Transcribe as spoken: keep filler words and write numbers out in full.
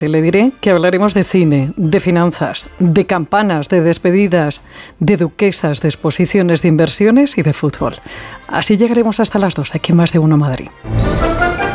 Le diré que hablaremos de cine, de finanzas, de campanas, de despedidas, de duquesas, de exposiciones, de inversiones y de fútbol. Así llegaremos hasta las dos, aquí en Más de Uno Madrid.